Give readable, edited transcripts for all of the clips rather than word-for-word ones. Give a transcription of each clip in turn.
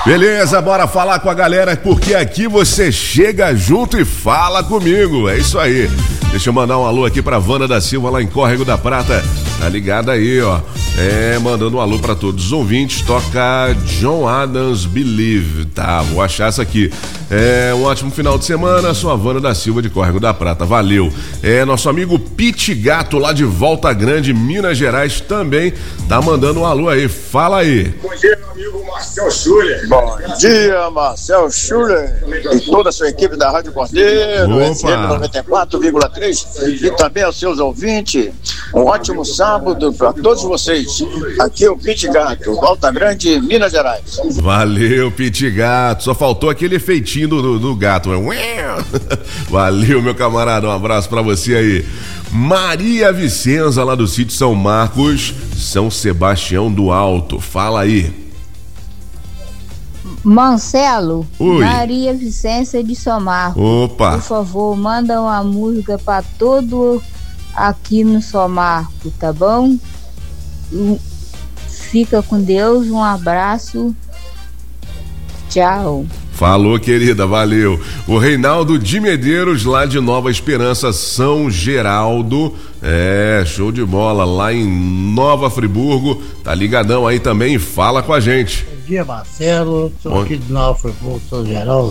Beleza, bora falar com a galera, porque aqui você chega junto e fala comigo. É isso aí. Deixa eu mandar um alô aqui pra Wanda da Silva lá em Córrego da Prata. Tá ligado aí, ó. Mandando um alô pra todos os ouvintes. Toca John Adams Believe. Tá, vou achar essa aqui. Um ótimo final de semana. Sua Wanda da Silva de Córrego da Prata. Valeu. Nosso amigo Pete Gato lá de Volta Grande, Minas Gerais, também tá mandando um alô aí. Fala aí. Bom dia, meu amigo Marcel Schuller. Bom dia, Marcel Schuller e toda a sua equipe da Rádio Cordeiro, FM 94,3 e também aos seus ouvintes. Um ótimo sábado para todos vocês. Aqui é o Pete Gato, Volta Grande, Minas Gerais. Valeu, Pete Gato. Só faltou aquele efeitinho do gato. Valeu, meu camarada. Um abraço pra você aí. Maria Vicenza, lá do sítio São Marcos, São Sebastião do Alto. Fala aí. Marcelo, Oi. Maria Vicença de São Marcos. Opa. Por favor, manda uma música pra todo aqui no São Marcos, tá bom? Fica com Deus, um abraço. Tchau. Falou, querida, valeu. O Reinaldo de Medeiros, lá de Nova Esperança, São Geraldo. Show de bola, lá em Nova Friburgo. Tá ligadão aí também, fala com a gente. Bom dia, Marcelo. Sou aqui de Nova Friburgo, São Geraldo,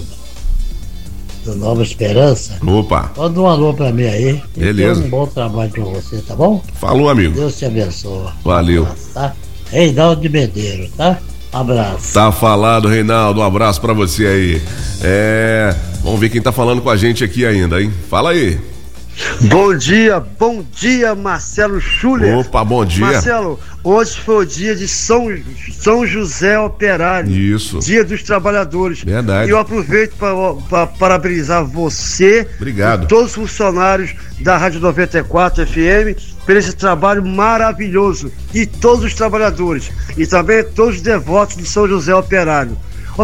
do Nova Esperança. Opa. Manda um alô pra mim aí. Beleza. Um bom trabalho pra você, tá bom? Falou, amigo. Deus te abençoe. Valeu. Tá? Reinaldo de Medeiros, tá? Abraço. Tá falado, Reinaldo. Um abraço pra você aí. Vamos ver quem tá falando com a gente aqui ainda, hein? Fala aí. Bom dia, Marcelo Schuller. Opa, bom dia. Marcelo, hoje foi o dia de São José Operário. Isso. Dia dos Trabalhadores. Verdade. E eu aproveito para parabenizar você. Obrigado. E todos os funcionários da Rádio 94 FM por esse trabalho maravilhoso. E todos os trabalhadores. E também todos os devotos de São José Operário.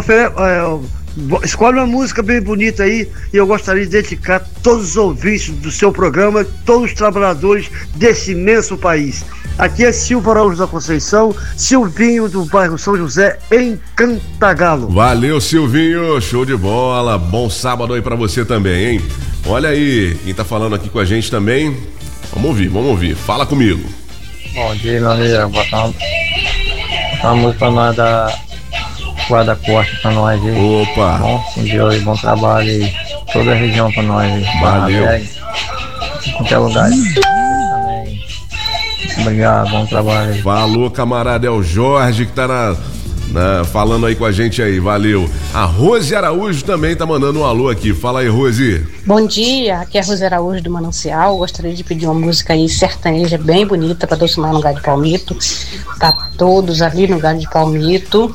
Escolhe uma música bem bonita aí e eu gostaria de dedicar a todos os ouvintes do seu programa, todos os trabalhadores desse imenso país. Aqui é Silva Araújo da Conceição, Silvinho do bairro São José, em Cantagalo. Valeu, Silvinho, show de bola, bom sábado aí pra você também, hein? Olha aí, quem tá falando aqui com a gente também, vamos ouvir, fala comigo. Bom dia, meu amigo, botar uma música pra nós da Guarda-Costa pra nós aí. Opa! Bom dia hoje, bom trabalho aí. Toda a região pra nós aí. Valeu. Em qualquer lugar. Também. Obrigado, bom trabalho aí. Falou, camarada, é o Jorge que tá falando aí com a gente aí, valeu. A Rose Araújo também tá mandando um alô aqui, fala aí, Rose. Bom dia, aqui é a Rose Araújo do Manancial. Gostaria de pedir uma música aí sertaneja bem bonita para Docimar no Lugar de Palmito, para todos ali no Lugar de Palmito,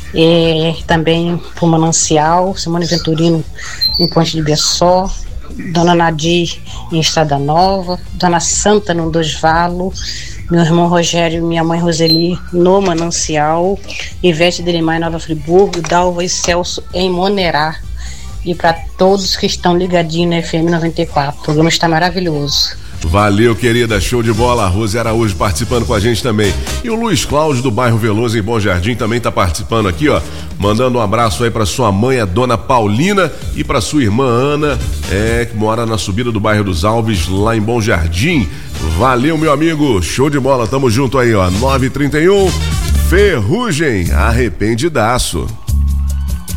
também pro Manancial, Simone Venturino em Ponte de Bessó, Dona Nadir em Estrada Nova, Dona Santa no Dois Valo, meu irmão Rogério e minha mãe Roseli no Manancial, Ivete Delimar em Nova Friburgo, Dalva e Celso em Monerá. E para todos que estão ligadinhos no FM 94, o programa está maravilhoso. Valeu, querida, show de bola. A Rose Araújo participando com a gente também. E o Luiz Cláudio do bairro Veloso em Bom Jardim também tá participando aqui, ó. Mandando um abraço aí pra sua mãe, a dona Paulina, e pra sua irmã Ana, que mora na subida do bairro dos Alves, lá em Bom Jardim. Valeu, meu amigo, show de bola, tamo junto aí, ó. 9h31, Ferrugem, arrependidaço.